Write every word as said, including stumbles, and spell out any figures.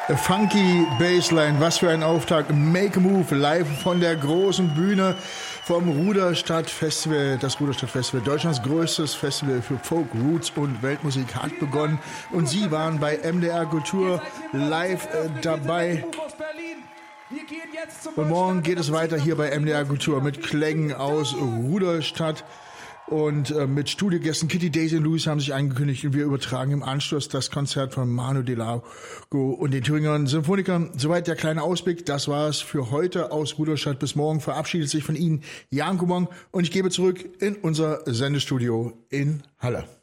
Funky Bassline, was für ein Auftakt. Make a Move, live von der großen Bühne vom Ruderstadt Festival. Das Ruderstadt Festival, Deutschlands größtes Festival für Folk, Roots und Weltmusik, hat begonnen. Und Sie waren bei M D R Kultur live äh, dabei. Und morgen geht es weiter hier bei M D R Kultur mit Klängen aus Ruderstadt. Und äh, mit Studiogästen Kitty, Daisy und Louis haben sich angekündigt und wir übertragen im Anschluss das Konzert von Manu Dibango und den Thüringer Symphonikern. Soweit der kleine Ausblick. Das war's für heute aus Ruderstadt. Bis morgen verabschiedet sich von Ihnen Jan Kumong und ich gebe zurück in unser Sendestudio in Halle.